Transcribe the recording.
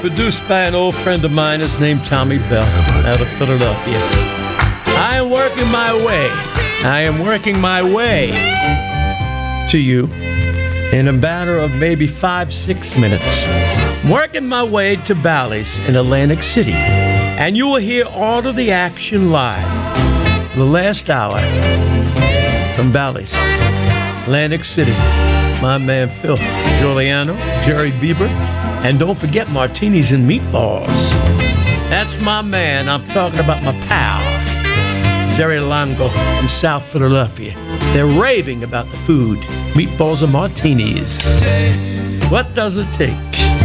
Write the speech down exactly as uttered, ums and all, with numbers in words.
Produced by an old friend of mine, his name Tommy Bell, out of Philadelphia. I am working my way. I am working my way to you in a matter of maybe five, six minutes. Working my way to Bally's in Atlantic City. And you will hear all of the action live. The last hour from Bally's, Atlantic City. My man Phil Giuliano, Jerry Bieber, and don't forget martinis and meatballs. That's my man. I'm talking about my pal, Jerry Longo from South Philadelphia. They're raving about the food, meatballs and martinis. What does it take